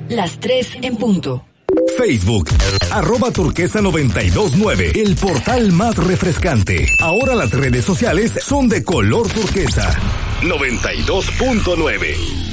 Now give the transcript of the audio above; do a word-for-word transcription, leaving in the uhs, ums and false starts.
las tres en punto. Facebook, arroba turquesa noventa y dos nueve, el portal más refrescante. Ahora las redes sociales son de color turquesa. noventa y dos punto nueve.